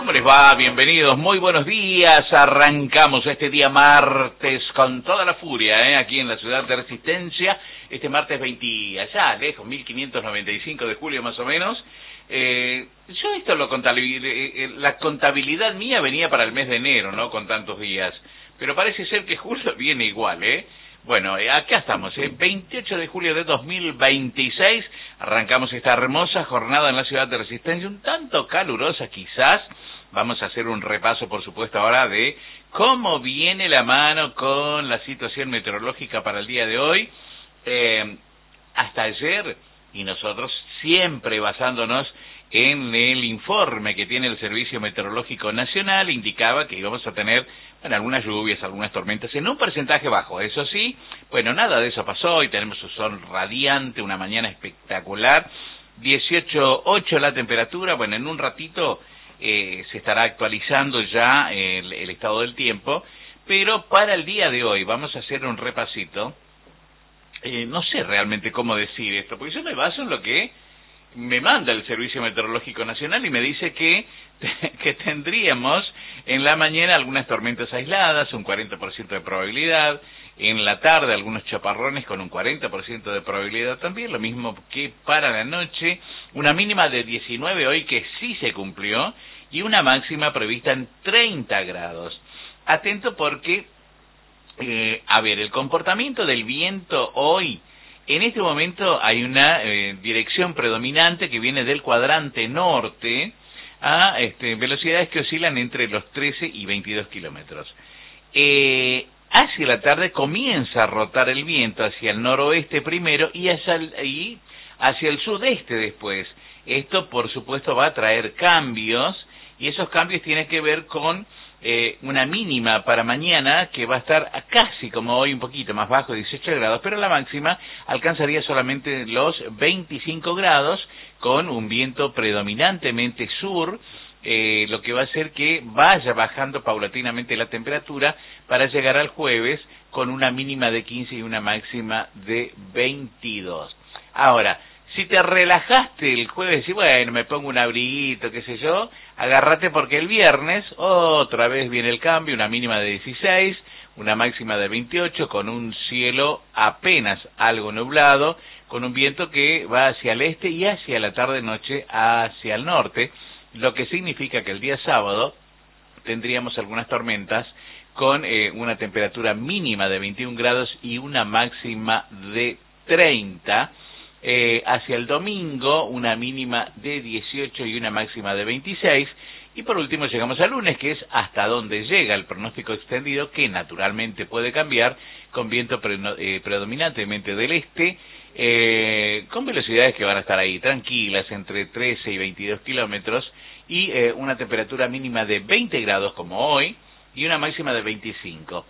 ¿Cómo les va? Bienvenidos, muy buenos días. Arrancamos este día martes con toda la furia, aquí en la ciudad de Resistencia. Este martes 20, allá lejos, 1595 de julio más o menos. Yo esto la contabilidad mía venía para el mes de enero, ¿no? Con tantos días. Pero parece ser que julio viene igual, Bueno, acá estamos, 28 de julio de 2026, arrancamos esta hermosa jornada en la ciudad de Resistencia, un tanto calurosa quizás. Vamos a hacer un repaso, por supuesto, ahora de cómo viene la mano con la situación meteorológica para el día de hoy. Hasta ayer, y nosotros siempre basándonos en el informe que tiene el Servicio Meteorológico Nacional, indicaba que íbamos a tener algunas lluvias, algunas tormentas, en un porcentaje bajo. Eso sí, bueno, nada de eso pasó y tenemos un sol radiante, una mañana espectacular, 18.8 la temperatura. Bueno, en un ratito se estará actualizando ya el estado del tiempo, pero para el día de hoy vamos a hacer un repasito. No sé realmente cómo decir esto, porque yo me baso en lo que me manda el Servicio Meteorológico Nacional y me dice que tendríamos en la mañana algunas tormentas aisladas, un 40% de probabilidad, en la tarde algunos chaparrones con un 40% de probabilidad también, lo mismo que para la noche, una mínima de 19 hoy que sí se cumplió y una máxima prevista en 30 grados. Atento porque, el comportamiento del viento hoy, en este momento hay una dirección predominante que viene del cuadrante norte a velocidades que oscilan entre los 13 y 22 kilómetros. Hacia la tarde comienza a rotar el viento hacia el noroeste primero y hacia el sudeste después. Esto, por supuesto, va a traer cambios y esos cambios tienen que ver con una mínima para mañana que va a estar casi como hoy, un poquito más bajo, 18 grados, pero la máxima alcanzaría solamente los 25 grados con un viento predominantemente sur, lo que va a hacer que vaya bajando paulatinamente la temperatura para llegar al jueves con una mínima de 15 y una máxima de 22. Ahora, si te relajaste el jueves y bueno, me pongo un abriguito, qué sé yo, agárrate porque el viernes otra vez viene el cambio, una mínima de 16, una máxima de 28, con un cielo apenas algo nublado, con un viento que va hacia el este y hacia la tarde-noche hacia el norte, lo que significa que el día sábado tendríamos algunas tormentas con una temperatura mínima de 21 grados y una máxima de 30. Hacia el domingo una mínima de 18 y una máxima de 26, y por último llegamos al lunes, que es hasta donde llega el pronóstico extendido, que naturalmente puede cambiar, con viento predominantemente del este, con velocidades que van a estar ahí tranquilas, entre 13 y 22 kilómetros, y una temperatura mínima de 20 grados como hoy, y una máxima de 25.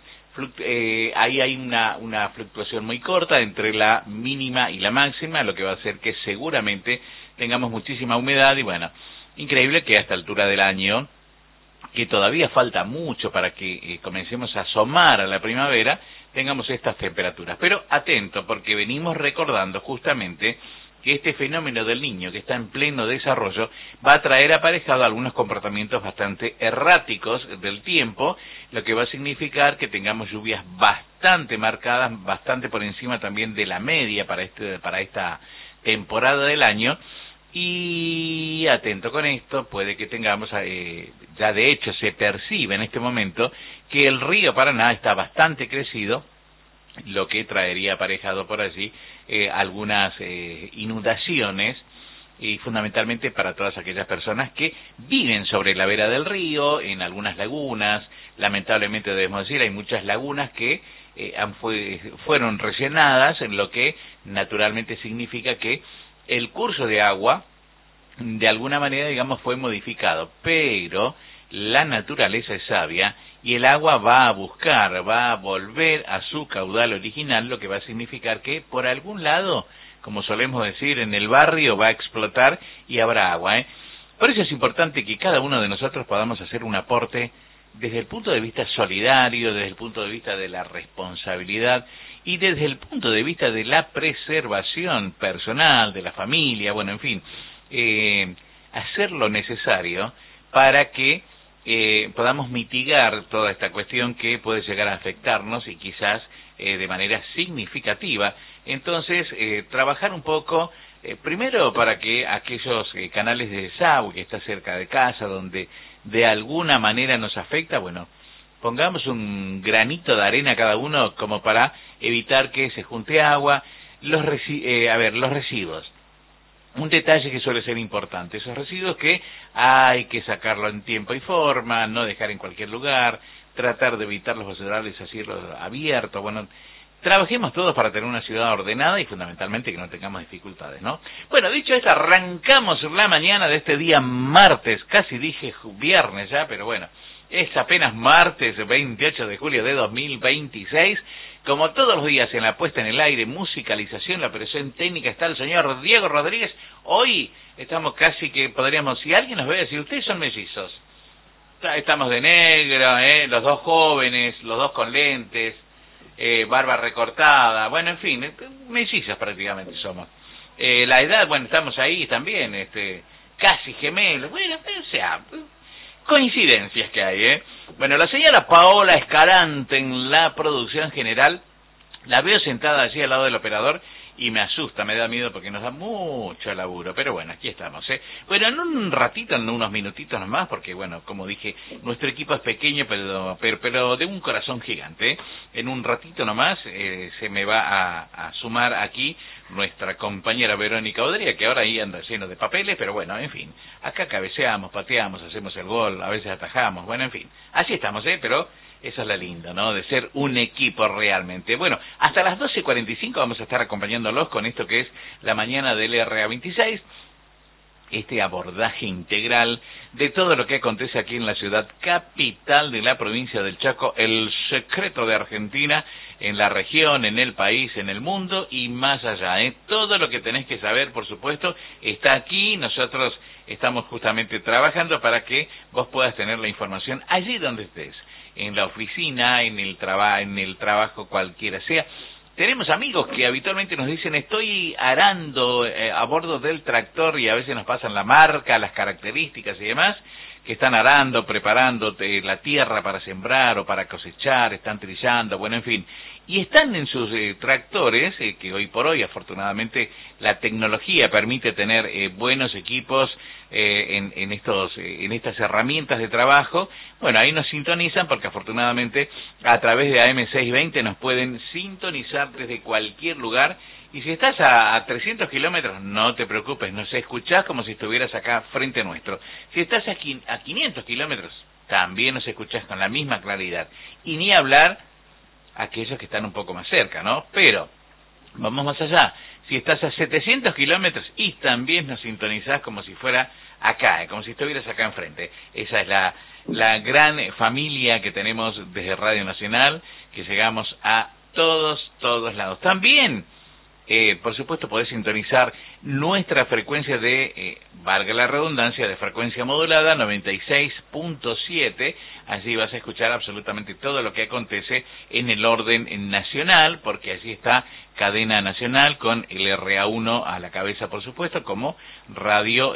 Ahí hay una fluctuación muy corta entre la mínima y la máxima, lo que va a hacer que seguramente tengamos muchísima humedad y bueno, increíble que a esta altura del año, que todavía falta mucho para que comencemos a asomar a la primavera, tengamos estas temperaturas. Pero atento, porque venimos recordando justamente que este fenómeno del Niño, que está en pleno desarrollo, va a traer aparejado algunos comportamientos bastante erráticos del tiempo, lo que va a significar que tengamos lluvias bastante marcadas, bastante por encima también de la media para esta temporada del año. Y atento con esto, puede que tengamos, ya de hecho se percibe en este momento, que el río Paraná está bastante crecido, lo que traería aparejado por allí algunas inundaciones, y fundamentalmente para todas aquellas personas que viven sobre la vera del río, en algunas lagunas. Lamentablemente debemos decir, hay muchas lagunas que fueron rellenadas, en lo que naturalmente significa que el curso de agua de alguna manera, digamos, fue modificado, pero la naturaleza es sabia y el agua va a volver a su caudal original, lo que va a significar que por algún lado, como solemos decir, en el barrio va a explotar y habrá agua, Por eso es importante que cada uno de nosotros podamos hacer un aporte desde el punto de vista solidario, desde el punto de vista de la responsabilidad y desde el punto de vista de la preservación personal, de la familia, bueno, en fin, hacer lo necesario para que podamos mitigar toda esta cuestión que puede llegar a afectarnos y quizás de manera significativa. Entonces, trabajar un poco, primero para que aquellos canales de desagüe que está cerca de casa, donde de alguna manera nos afecta, bueno, pongamos un granito de arena cada uno como para evitar que se junte agua. Los residuos. Un detalle que suele ser importante, esos residuos que hay que sacarlo en tiempo y forma, no dejar en cualquier lugar, tratar de evitar los basurales así abiertos. Bueno, trabajemos todos para tener una ciudad ordenada y fundamentalmente que no tengamos dificultades, ¿no? Bueno, dicho esto, arrancamos la mañana de este día martes, casi dije viernes ya, pero bueno, es apenas martes 28 de julio de 2026. Como todos los días en la puesta en el aire, musicalización, la operación técnica está el señor Diego Rodríguez. Hoy estamos casi que podríamos, si alguien nos ve decir, ustedes son mellizos. Estamos de negro, los dos jóvenes, los dos con lentes, barba recortada, bueno, en fin, mellizos prácticamente somos. La edad, bueno, estamos ahí también, casi gemelos, bueno, o sea, coincidencias que hay, Bueno, la señora Paola Escarante en la producción general, la veo sentada allí al lado del operador y me asusta, me da miedo porque nos da mucho laburo, pero bueno, aquí estamos, Bueno, en un ratito, en unos minutitos nomás, porque bueno, como dije, nuestro equipo es pequeño, pero de un corazón gigante, En un ratito nomás se me va a sumar aquí nuestra compañera Verónica Odría, que ahora ahí anda lleno de papeles, pero bueno, en fin, acá cabeceamos, pateamos, hacemos el gol, a veces atajamos, bueno, en fin, así estamos, pero esa es la linda, ¿no?, de ser un equipo realmente. Bueno, hasta las 12:45 vamos a estar acompañándolos con esto que es la mañana del RA26, este abordaje integral de todo lo que acontece aquí en la ciudad capital de la provincia del Chaco, el secreto de Argentina, en la región, en el país, en el mundo y más allá, Todo lo que tenés que saber, por supuesto, está aquí. Nosotros estamos justamente trabajando para que vos puedas tener la información allí donde estés, en la oficina, en el trabajo cualquiera sea. Tenemos amigos que habitualmente nos dicen, estoy arando a bordo del tractor, y a veces nos pasan la marca, las características y demás, que están arando, preparando la tierra para sembrar o para cosechar, están trillando, bueno, en fin. Y están en sus tractores, que hoy por hoy afortunadamente la tecnología permite tener buenos equipos en estas herramientas de trabajo. Bueno, ahí nos sintonizan porque afortunadamente a través de AM620 nos pueden sintonizar desde cualquier lugar. Y si estás a 300 kilómetros, no te preocupes, nos escuchás como si estuvieras acá frente nuestro. Si estás a 500 kilómetros, también nos escuchás con la misma claridad. Y ni hablar aquellos que están un poco más cerca, ¿no? Pero vamos más allá. Si estás a 700 kilómetros y también nos sintonizás como si fuera acá, como si estuvieras acá enfrente. Esa es la gran familia que tenemos desde Radio Nacional, que llegamos a todos lados. También, por supuesto, podés sintonizar nuestra frecuencia de, valga la redundancia, de frecuencia modulada, 96.7. Allí vas a escuchar absolutamente todo lo que acontece en el orden nacional, porque allí está Cadena Nacional con el RA1 a la cabeza, por supuesto, como radio,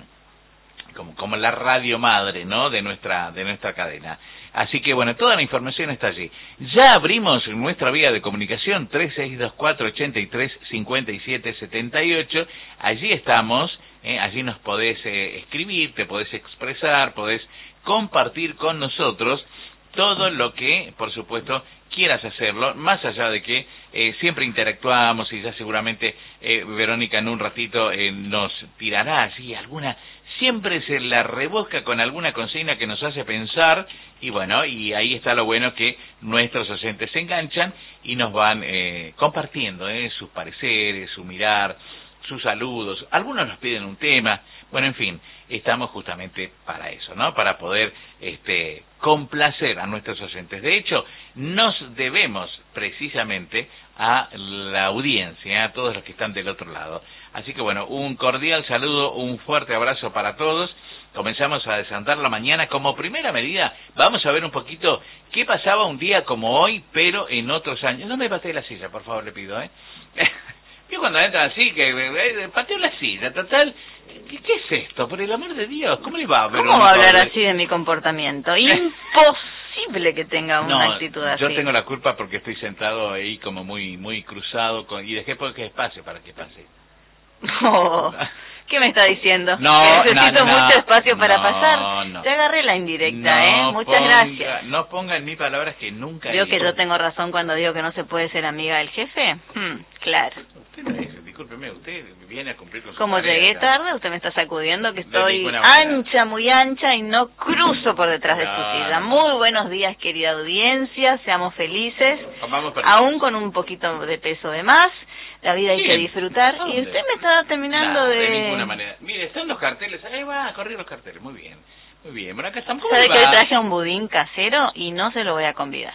como la radio madre, ¿no?, de nuestra cadena. Así que bueno, toda la información está allí. Ya abrimos nuestra vía de comunicación 3624-835778. Allí estamos, allí nos podés escribir, te podés expresar, podés compartir con nosotros todo lo que, por supuesto, quieras hacerlo, más allá de que siempre interactuamos y ya seguramente Verónica en un ratito nos tirará allí alguna, siempre se la rebusca con alguna consigna que nos hace pensar, y bueno, y ahí está lo bueno, que nuestros oyentes se enganchan y nos van compartiendo sus pareceres, su mirar, sus saludos. Algunos nos piden un tema, bueno, en fin, estamos justamente para eso, ¿no?, para poder complacer a nuestros oyentes. De hecho, nos debemos precisamente a la audiencia, a todos los que están del otro lado. Así que bueno, un cordial saludo, un fuerte abrazo para todos. Comenzamos a desantar la mañana. Como primera medida, vamos a ver un poquito qué pasaba un día como hoy, pero en otros años. No me pateé la silla, por favor, le pido, Yo cuando entran así, que pateo la silla, total, ¿qué es esto? Por el amor de Dios, ¿cómo le va a ver? ¿Cómo va a hablar así de mi comportamiento? Imposible que tenga una actitud así. Yo tengo la culpa porque estoy sentado ahí como muy cruzado y dejé porque espacio para que pase. Oh, ¿qué me está diciendo? No, necesito mucho espacio para pasar. No. Te agarré la indirecta, Muchas gracias. No ponga en mí palabras que nunca ¿Veo que yo tengo razón cuando digo que no se puede ser amiga del jefe? Claro. Usted me dice, discúlpeme, usted viene a cumplir con su Como tarea, llegué ¿no? tarde, usted me está sacudiendo que estoy muy ancha y no cruzo por detrás de su silla. Muy buenos días, querida audiencia, seamos felices, aún con un poquito de peso de más. La vida hay que disfrutar. ¿Dónde? Y usted me está terminando de ninguna manera. Mire, están los carteles. Ahí va a correr los carteles. Muy bien. Muy bien. Bueno, acá estamos. ¿Sabe que hoy traje un budín casero y no se lo voy a convidar?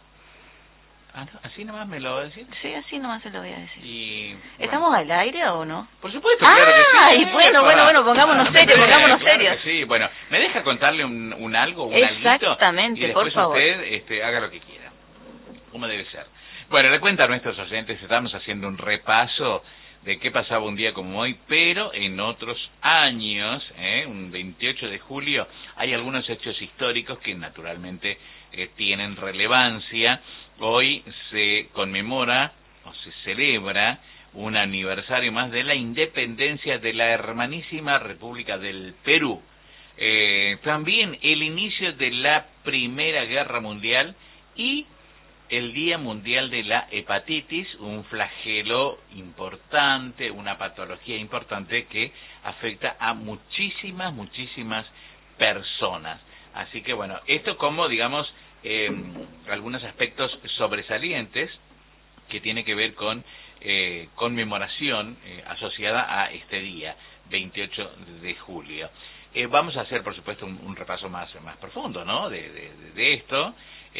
Ah, ¿no? ¿Así nomás me lo va a decir? Sí, así nomás se lo voy a decir. Y, ¿estamos al aire o no? Por supuesto, claro que sí. Ay, bueno, pongámonos serios. Sí, bueno, ¿me deja contarle un algo, un Exactamente, alguito? Y después por favor. usted haga lo que quiera. Como debe ser. Bueno, le cuento a nuestros oyentes, estamos haciendo un repaso de qué pasaba un día como hoy, pero en otros años, un 28 de julio, hay algunos hechos históricos que naturalmente tienen relevancia. Hoy se conmemora o se celebra un aniversario más de la independencia de la hermanísima República del Perú. También el inicio de la Primera Guerra Mundial y el Día Mundial de la Hepatitis, un flagelo importante, una patología importante que afecta a muchísimas personas. Así que bueno, esto como, digamos, algunos aspectos sobresalientes que tiene que ver con conmemoración asociada a este día, 28 de julio. Vamos a hacer, por supuesto, un repaso más profundo, ¿no?, de esto,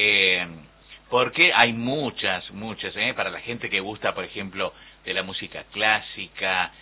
porque hay muchas, para la gente que gusta, por ejemplo, de la música clásica,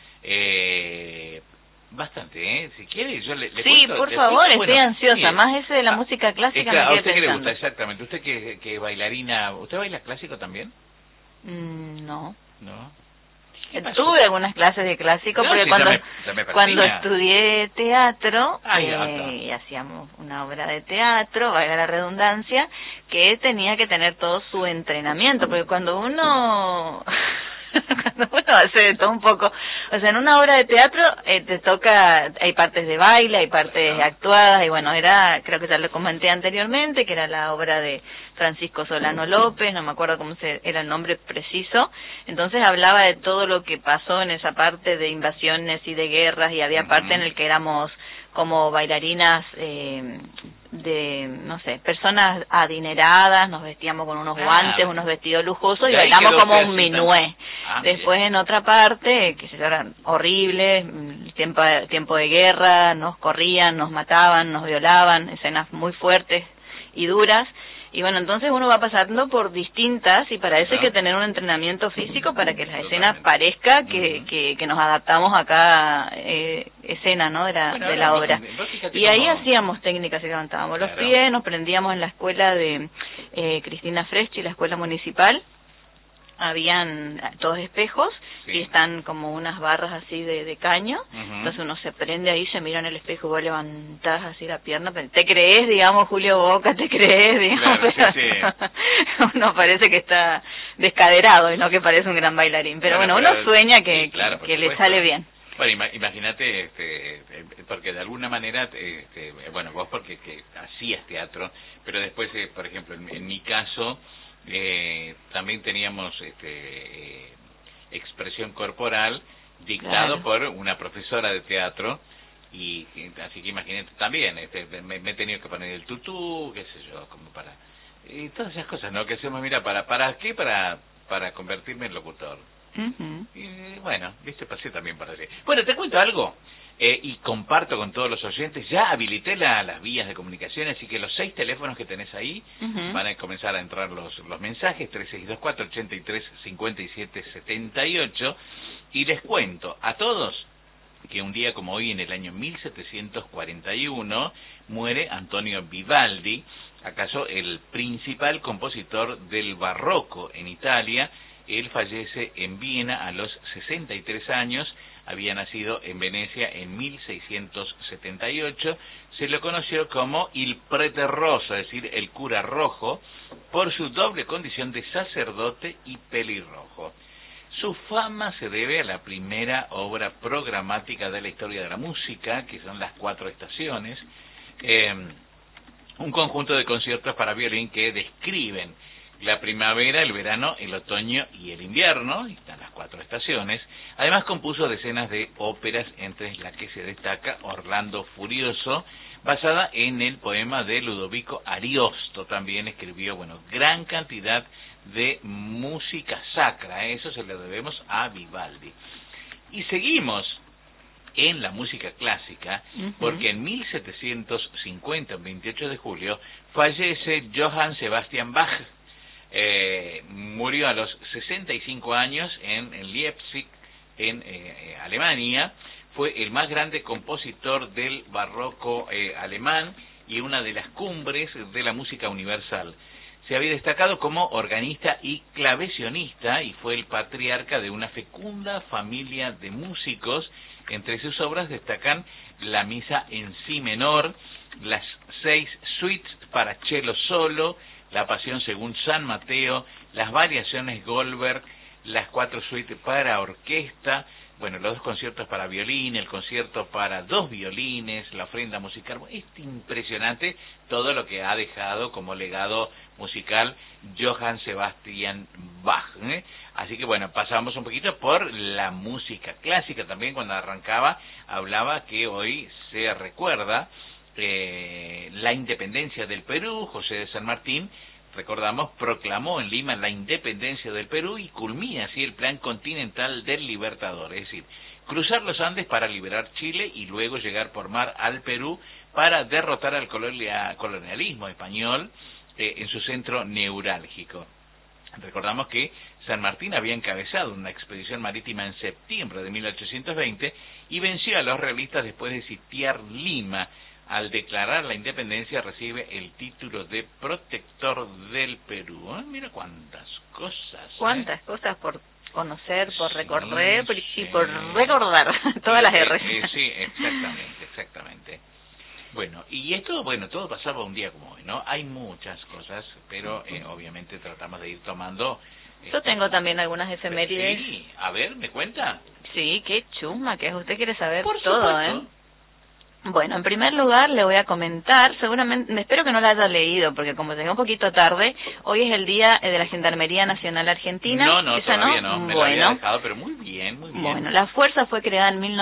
bastante, si quiere yo le sí, cuento, por favor, estoy ansiosa, mire, más ese de la música clásica me a quedé usted que le pensando. gusta, exactamente, usted que bailarina, ¿usted baila clásico también? No. ¿No? Tuve algunas clases de clásico, porque cuando estudié teatro, y hacíamos una obra de teatro, valga la redundancia, que tenía que tener todo su entrenamiento, porque cuando uno hace de todo un poco, o sea, en una obra de teatro te toca, hay partes de baile, hay partes actuadas, y bueno, creo que ya lo comenté anteriormente, que era la obra de Francisco Solano López, no me acuerdo cómo era el nombre preciso. Entonces hablaba de todo lo que pasó en esa parte de invasiones y de guerras, y había parte en el que éramos como bailarinas no sé, personas adineradas, nos vestíamos con unos guantes, unos vestidos lujosos y bailamos como un minué. Después en otra parte, que eran horribles, tiempo de guerra, nos corrían, nos mataban, nos violaban, escenas muy fuertes y duras. Y bueno, entonces uno va pasando por distintas, y para eso hay que tener un entrenamiento físico para que la escena parezca que nos adaptamos a cada escena, ¿no?, de la obra. Y ahí hacíamos técnicas, y levantábamos los pies, nos prendíamos en la escuela de Cristina Freschi, la escuela municipal. Habían todos espejos, y están como unas barras así de caño. Entonces uno se prende ahí, se mira en el espejo, y vos levantás así la pierna, pero te crees, digamos, Julio Boca, te crees, digamos, uno parece que está descaderado y no que parece un gran bailarín, pero bueno, uno sueña que le sale bien. Bueno, imagínate, porque de alguna manera, bueno, vos porque hacías teatro, pero después, por ejemplo, en mi caso, también teníamos expresión corporal dictado por una profesora de teatro, y así que imagínate también, me he tenido que poner el tutú, qué sé yo, como para, y todas esas cosas, ¿no?, que hacemos, mira, ¿para qué? Para convertirme en locutor. Y bueno, viste, pasé también para allí. Bueno, te cuento algo, y comparto con todos los oyentes, ya habilité las vías de comunicación, así que los 6 teléfonos que tenés ahí van a comenzar a entrar los mensajes, 3624-83-57-78, y les cuento a todos que un día como hoy, en el año 1741, muere Antonio Vivaldi, acaso el principal compositor del barroco en Italia. Él fallece en Viena a los 63 años, había nacido en Venecia en 1678, se lo conoció como il prete rosso, es decir, el cura rojo, por su doble condición de sacerdote y pelirrojo. Su fama se debe a la primera obra programática de la historia de la música, que son las 4 estaciones, un conjunto de conciertos para violín que describen la primavera, el verano, el otoño y el invierno, y están las 4 estaciones. Además compuso decenas de óperas, entre las que se destaca Orlando Furioso, basada en el poema de Ludovico Ariosto. También escribió, gran cantidad de música sacra, eso se lo debemos a Vivaldi. Y seguimos en la música clásica, porque en 1750, el 28 de julio, fallece Johann Sebastian Bach. Murió a los 65 años en Leipzig, en Alemania. Fue el más grande compositor del barroco alemán y una de las cumbres de la música universal. Se había destacado como organista y clavecionista y fue el patriarca de una fecunda familia de músicos. Entre sus obras destacan la Misa en Si menor, las 6 suites para cello solo, la Pasión según San Mateo, las variaciones Goldberg, las 4 suites para orquesta, los 2 conciertos para violín, el concierto para 2 violines, la ofrenda musical. Es impresionante todo lo que ha dejado como legado musical Johann Sebastian Bach, ¿eh? Así que pasamos un poquito por la música clásica. También cuando arrancaba hablaba que hoy se recuerda la independencia del Perú. José de San Martín, recordamos, proclamó en Lima la independencia del Perú y culmina así el plan continental del Libertador, es decir, cruzar los Andes para liberar Chile y luego llegar por mar al Perú para derrotar al colonialismo español en su centro neurálgico. Recordamos que San Martín había encabezado una expedición marítima en septiembre de 1820 y venció a los realistas después de sitiar Lima. Al declarar la independencia recibe el título de protector del Perú. Mira cuántas cosas. Cuántas cosas por conocer, por recorrer y por recordar todas las R. Sí, exactamente. Y esto, todo pasaba un día como hoy, ¿no? Hay muchas cosas, pero obviamente tratamos de ir tomando. Yo tengo también algunas efemérides. Sí, a ver, ¿me cuenta? Sí, qué chusma que es. Usted quiere saber por todo, supuesto. En primer lugar le voy a comentar, seguramente, espero que no la haya leído, porque como llegué un poquito tarde, hoy es el día de la Gendarmería Nacional Argentina. No, todavía no, me lo había dejado, pero muy bien. La fuerza fue creada en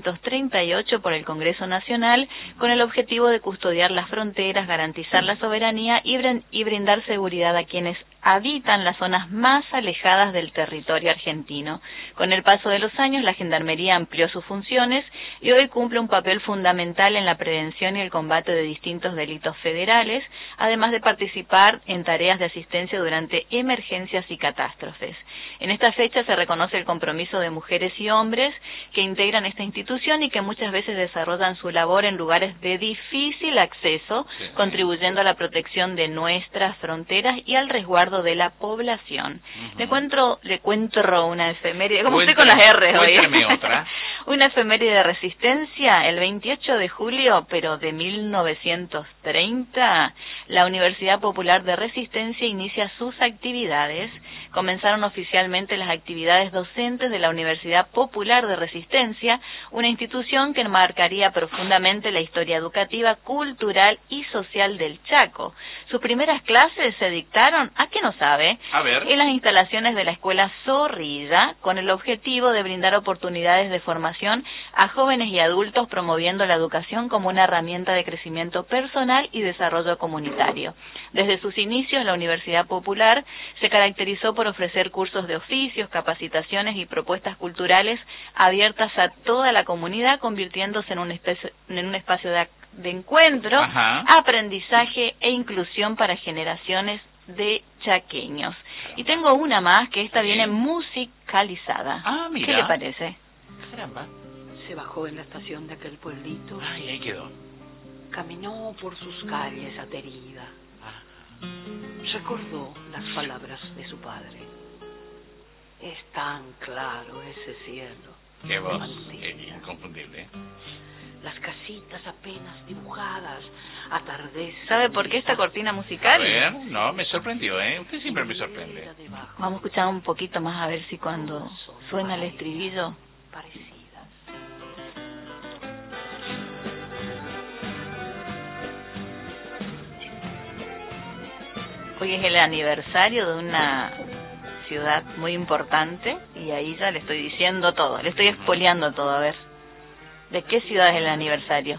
1938 por el Congreso Nacional con el objetivo de custodiar las fronteras, garantizar la soberanía y brindar seguridad a quienes habitan las zonas más alejadas del territorio argentino. Con el paso de los años, la Gendarmería amplió sus funciones y hoy cumple un papel fundamental en la prevención y el combate de distintos delitos federales, además de participar en tareas de asistencia durante emergencias y catástrofes. En esta fecha se reconoce el compromiso de mujeres y hombres que integran esta institución y que muchas veces desarrollan su labor en lugares de difícil acceso, contribuyendo a la protección de nuestras fronteras y al resguardo de la población. Le cuento una efeméride, como estoy con las R hoy. Cuéntame otra. Una efeméride de resistencia, el 28 de julio, pero de 1930, la Universidad Popular de Resistencia inicia sus actividades. Comenzaron oficialmente las actividades docentes de la Universidad Popular de Resistencia, una institución que marcaría profundamente la historia educativa, cultural y social del Chaco. Sus primeras clases se dictaron, ¿a qué no sabe? A ver. En las instalaciones de la Escuela Zorrilla, con el objetivo de brindar oportunidades de formación a jóvenes y adultos, promoviendo la educación como una herramienta de crecimiento personal y desarrollo comunitario. Desde sus inicios, la Universidad Popular se caracterizó por ofrecer cursos de oficios, capacitaciones y propuestas culturales abiertas a toda la comunidad, convirtiéndose en un espacio de encuentro, aprendizaje e inclusión para generaciones de chaqueños. Y tengo una más, que esta viene musicalizada. Mira. ¿Qué le parece? Caramba. Se bajó en la estación de aquel pueblito. Ahí quedó. Caminó por sus calles aterida. Recordó las palabras de su padre. Es tan claro ese cielo. Qué voz, inconfundible. Las casitas apenas dibujadas, atardece. ¿Sabe por qué esta cortina musical? A ver, no, me sorprendió, Usted siempre me sorprende. Vamos a escuchar un poquito más a ver si cuando suena el estribillo. Parecidas. Hoy es el aniversario de una ciudad muy importante y ahí ya le estoy diciendo todo, le estoy expoliando todo, a ver. ¿De qué ciudad es el aniversario?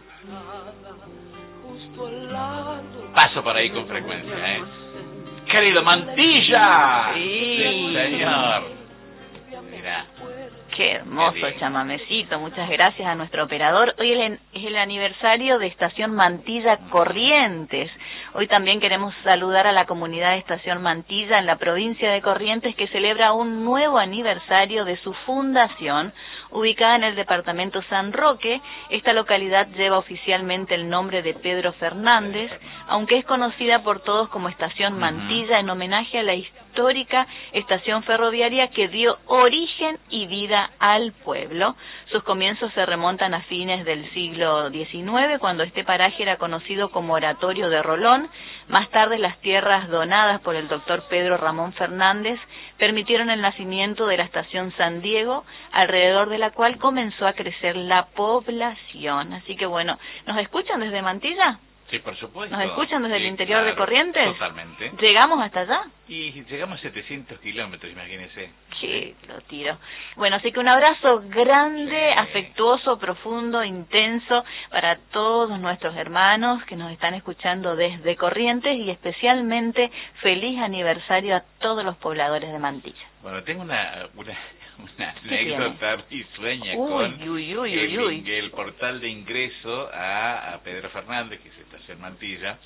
Paso por ahí con frecuencia, ¡Querido Mantilla! Sí, señor. Mira. Qué hermoso chamamecito, muchas gracias a nuestro operador. Hoy es el aniversario de Estación Mantilla Corrientes. Hoy también queremos saludar a la comunidad de Estación Mantilla en la provincia de Corrientes, que celebra un nuevo aniversario de su fundación, ubicada en el departamento San Roque. Esta localidad lleva oficialmente el nombre de Pedro Fernández, aunque es conocida por todos como Estación Mantilla, en homenaje a la histórica estación ferroviaria que dio origen y vida al pueblo. Sus comienzos se remontan a fines del siglo XIX, cuando este paraje era conocido como Oratorio de Rolón. Más tarde, las tierras donadas por el doctor Pedro Ramón Fernández permitieron el nacimiento de la estación San Diego, alrededor de la cual comenzó a crecer la población. Así que bueno, ¿nos escuchan desde Mantilla? Sí, por supuesto. ¿Nos escuchan desde el interior de Corrientes? Totalmente. ¿Llegamos hasta allá? Y llegamos a 700 kilómetros, imagínese. Sí, lo tiro. Bueno, así que un abrazo grande, afectuoso, profundo, intenso para todos nuestros hermanos que nos están escuchando desde Corrientes, y especialmente feliz aniversario a todos los pobladores de Mantilla. Bueno, tengo una anécdota risueña con el portal de ingreso a Pedro Fernández, que es Estación Mantilla.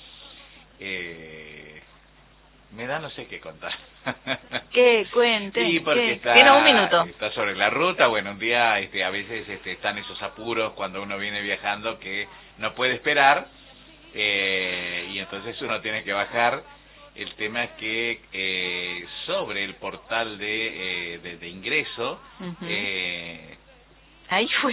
Me da no sé qué contar. ¿Qué? Cuente. Sí, porque tiene un minuto. Está sobre la ruta. Bueno, un día a veces están esos apuros cuando uno viene viajando que no puede esperar, y entonces uno tiene que bajar. El tema es que sobre el portal de ingreso, ahí fue.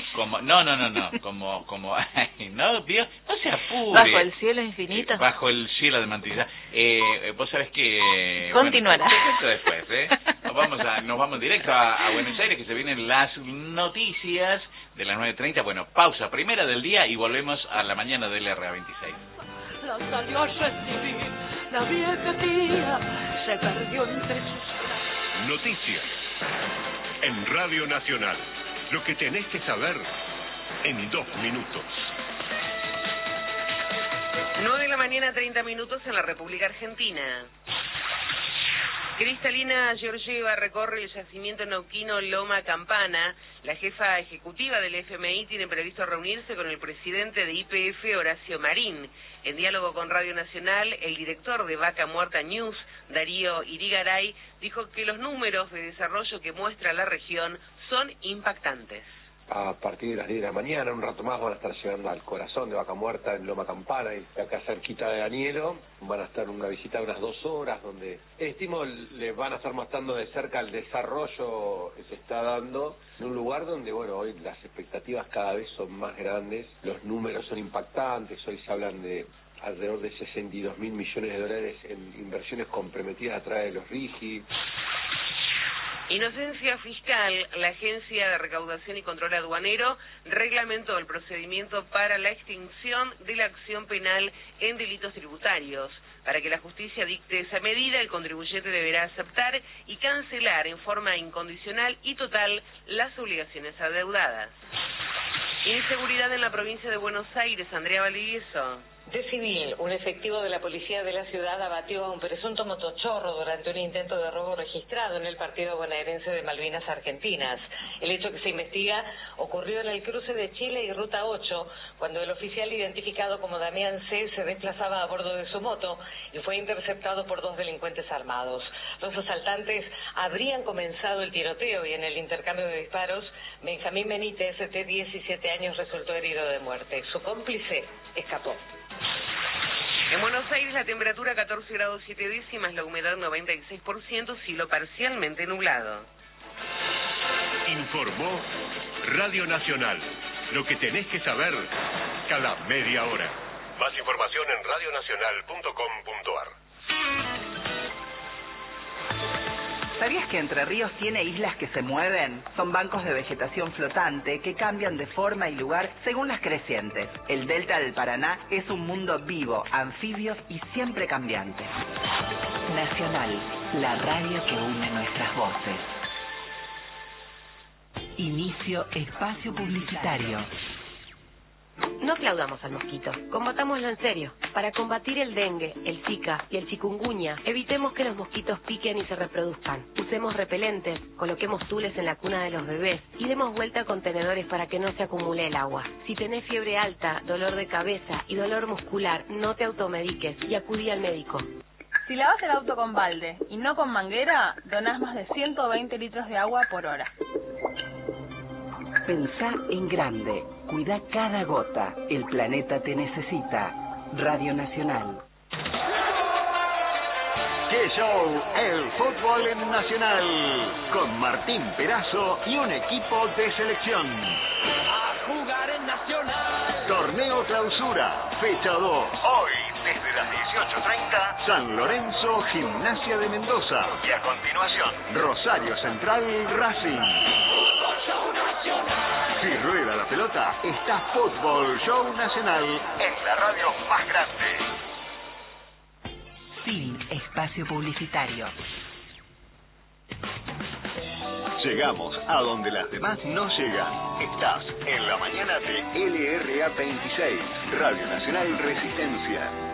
No se apure. Bajo el cielo infinito. Bajo el cielo de Mantilla. Vos sabés que continuará. Bueno, después, nos vamos directo a Buenos Aires, que se vienen las noticias de las 9:30. Bueno, pausa primera del día y volvemos a la mañana del RA26. La salió a recibir la vieja tía, se perdió entre sus... Noticias en Radio Nacional. Lo que tenés que saber en 2 minutos. 9:30 en la República Argentina. Cristalina Georgieva recorre el yacimiento neuquino Loma Campana. La jefa ejecutiva del FMI tiene previsto reunirse con el presidente de YPF, Horacio Marín. En diálogo con Radio Nacional, el director de Vaca Muerta News, Darío Irigaray, dijo que los números de desarrollo que muestra la región son impactantes. A partir de las 10 de la mañana, un rato más, van a estar llegando al corazón de Vaca Muerta en Loma Campana, y acá cerquita de Danielo. Van a estar en una visita de unas 2 horas, donde estimo les van a estar mostrando de cerca el desarrollo que se está dando en un lugar donde, bueno, hoy las expectativas cada vez son más grandes, los números son impactantes. Hoy se hablan de alrededor de 62.000 millones de dólares en inversiones comprometidas a través de los RIGI. Inocencia Fiscal, la Agencia de Recaudación y Control Aduanero, reglamentó el procedimiento para la extinción de la acción penal en delitos tributarios. Para que la justicia dicte esa medida, el contribuyente deberá aceptar y cancelar en forma incondicional y total las obligaciones adeudadas. Inseguridad en la provincia de Buenos Aires, Andrea Valdivieso. De civil, un efectivo de la policía de la ciudad abatió a un presunto motochorro durante un intento de robo registrado en el partido bonaerense de Malvinas Argentinas. El hecho que se investiga ocurrió en el cruce de Chile y Ruta 8, cuando el oficial identificado como Damián C. se desplazaba a bordo de su moto y fue interceptado por 2 delincuentes armados. Los asaltantes habrían comenzado el tiroteo y en el intercambio de disparos, Benjamín Benítez, de 17 años, resultó herido de muerte. Su cómplice escapó. En Buenos Aires la temperatura 14 grados 7 décimas, la humedad 96%, cielo parcialmente nublado. Informó Radio Nacional. Lo que tenés que saber cada media hora. Más información en radionacional.com.ar. ¿Sabías que Entre Ríos tiene islas que se mueven? Son bancos de vegetación flotante que cambian de forma y lugar según las crecientes. El delta del Paraná es un mundo vivo, anfibio y siempre cambiante. Nacional, la radio que une nuestras voces. Inicio espacio publicitario. No aplaudamos al mosquito, combatámoslo en serio. Para combatir el dengue, el zika y el chikungunya, evitemos que los mosquitos piquen y se reproduzcan. Usemos repelentes, coloquemos tules en la cuna de los bebés y demos vuelta a contenedores para que no se acumule el agua. Si tenés fiebre alta, dolor de cabeza y dolor muscular, no te automediques y acudí al médico. Si lavas el auto con balde y no con manguera, donás más de 120 litros de agua por hora. Pensá en grande. Cuida cada gota. El planeta te necesita. Radio Nacional. ¡Qué show! El fútbol en Nacional. Con Martín Perazo y un equipo de selección. A jugar en Nacional. Torneo Clausura. Fecha 2. Hoy, desde las 18:30, San Lorenzo, Gimnasia de Mendoza. Y a continuación, Rosario Central, Racing. Si rueda la pelota, está Fútbol Show Nacional en la radio más grande. Fin espacio publicitario. Llegamos a donde las demás no llegan. Estás en la mañana de LRA 26, Radio Nacional Resistencia.